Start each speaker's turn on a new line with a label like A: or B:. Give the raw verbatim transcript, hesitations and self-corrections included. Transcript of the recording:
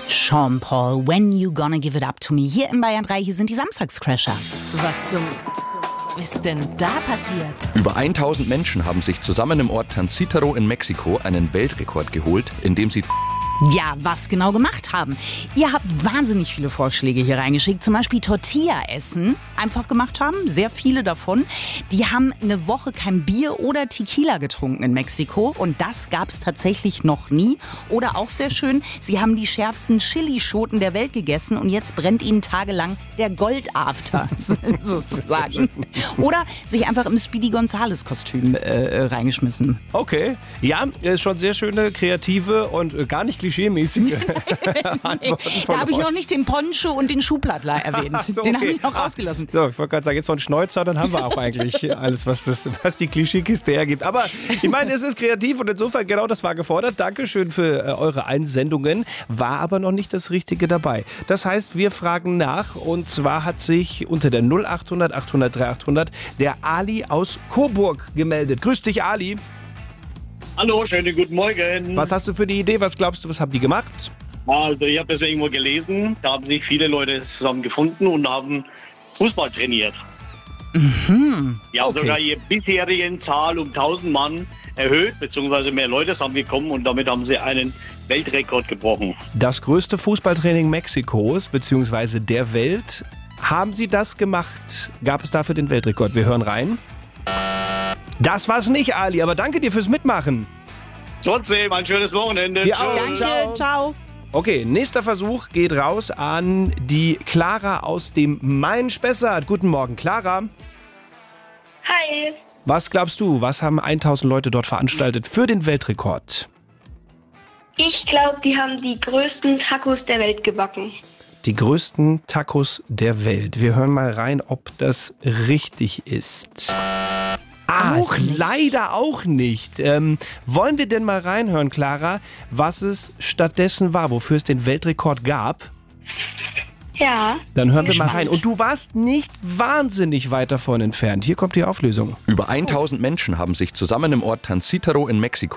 A: Sean Paul, When You Gonna Give It Up To Me. Hier in Bayern drei, hier sind die Samstagscrasher.
B: Was zum ist denn da passiert?
C: Über tausend Menschen haben sich zusammen im Ort Tancítaro in Mexiko einen Weltrekord geholt, indem sie
A: Ja, was genau gemacht haben. Ihr habt wahnsinnig viele Vorschläge hier reingeschickt. Zum Beispiel Tortilla-Essen einfach gemacht haben. Sehr viele davon. Die haben eine Woche kein Bier oder Tequila getrunken in Mexiko. Und das gab es tatsächlich noch nie. Oder auch sehr schön, sie haben die schärfsten Chilischoten der Welt gegessen. Und jetzt brennt ihnen tagelang der Goldafter sozusagen. Oder sich einfach im Speedy Gonzales-Kostüm äh, reingeschmissen.
D: Okay, ja, ist schon sehr schöne, kreative und äh, gar nicht klischeemäßige Antworten von
A: Da habe ich
D: euch.
A: noch nicht den Poncho und den Schuhplattler erwähnt.
D: Ach so,
A: Den
D: okay.
A: habe ich noch
D: Ah,
A: rausgelassen.
D: So, ich wollte gerade sagen, jetzt so ein Schnäuzer, dann haben wir auch eigentlich alles, was, das, was die Klischeekiste hergibt. Aber ich meine, es ist kreativ und insofern, genau das war gefordert. Dankeschön für äh, eure Einsendungen. War aber noch nicht das Richtige dabei. Das heißt, wir fragen nach und zwar hat sich unter der null achthundert achthundert dreihundert der Ali aus Coburg gemeldet. Grüß dich, Ali.
E: Hallo, schönen guten Morgen.
D: Was hast du für die Idee? Was glaubst du, was haben die gemacht?
E: Also ich habe das irgendwo gelesen, da haben sich viele Leute zusammen gefunden und haben Fußball trainiert. Mhm. Die haben
D: Okay.
E: sogar ihre bisherigen Zahl um tausend Mann erhöht, beziehungsweise mehr Leute sind gekommen und damit haben sie einen Weltrekord gebrochen.
D: Das größte Fußballtraining Mexikos, beziehungsweise der Welt. Haben sie das gemacht? Gab es dafür den Weltrekord? Wir hören rein. Das war's nicht, Ali, aber danke dir fürs Mitmachen.
E: Trotzdem ein schönes Wochenende.
D: Dir
E: Tschüss.
D: auch.
A: Danke,
D: Ciao.
A: ciao.
D: Okay, nächster Versuch geht raus an die Clara aus dem Main-Spessart. Guten Morgen, Clara.
F: Hi.
D: Was glaubst du, was haben tausend Leute dort veranstaltet für den Weltrekord?
F: Ich glaube, die haben die größten Tacos der Welt gebacken.
D: Die größten Tacos der Welt. Wir hören mal rein, ob das richtig ist. Ah,
A: Auch nicht.
D: leider auch nicht. Ähm, wollen wir denn mal reinhören, Clara, was es stattdessen war, wofür es den Weltrekord gab?
F: Ja.
D: Dann hören wir mal rein. Und du warst nicht wahnsinnig weit davon entfernt. Hier kommt die Auflösung.
C: über tausend Menschen haben sich zusammen im Ort Tancítaro in Mexiko